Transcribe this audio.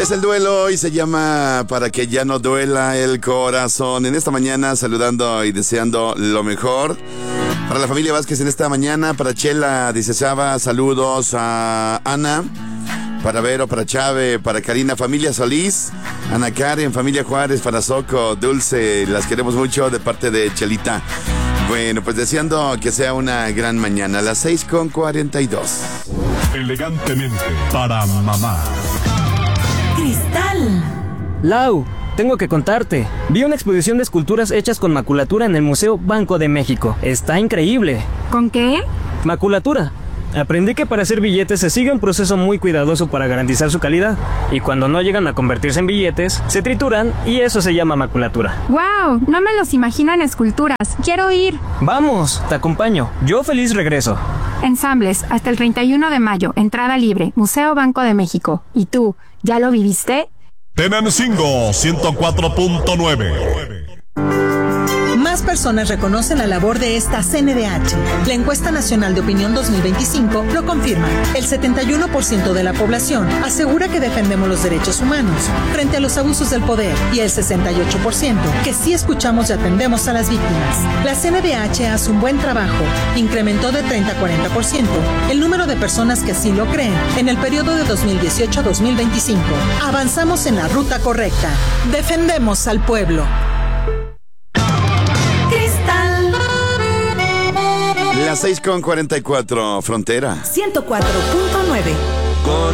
es el duelo y se llama Para que ya no duela el corazón. En esta mañana saludando y deseando lo mejor para la familia Vázquez en esta mañana. Para Chela, dice Saba, saludos a Ana. Para Vero, para Chave, para Karina, familia Solís, Ana Karen, familia Juárez, para Soco, Dulce, las queremos mucho de parte de Chelita. Bueno, pues deseando que sea una gran mañana, a las 6:42. Elegantemente para mamá. Cristal. Lau, tengo que contarte. Vi una exposición de esculturas hechas con maculatura en el Museo Banco de México. Está increíble. ¿Con qué? Maculatura. Aprendí que para hacer billetes se sigue un proceso muy cuidadoso para garantizar su calidad. Y cuando no llegan a convertirse en billetes, se trituran y eso se llama maculatura. ¡Wow! No me los imagino en esculturas. ¡Quiero ir! Vamos, te acompaño. Yo feliz regreso. Ensambles, hasta el 31 de mayo. Entrada libre. Museo Banco de México. ¿Y tú, ya lo viviste? Tenancingo 104.9. Más personas reconocen la labor de esta CNDH. La encuesta nacional de opinión 2025 lo confirma. El 71% de la población asegura que defendemos los derechos humanos frente a los abusos del poder y el 68% que sí escuchamos y atendemos a las víctimas. La CNDH hace un buen trabajo. Incrementó de 30 a 40% el número de personas que así lo creen en el periodo de 2018 a 2025. Avanzamos en la ruta correcta. Defendemos al pueblo. Las 6:44, Frontera. 104.9.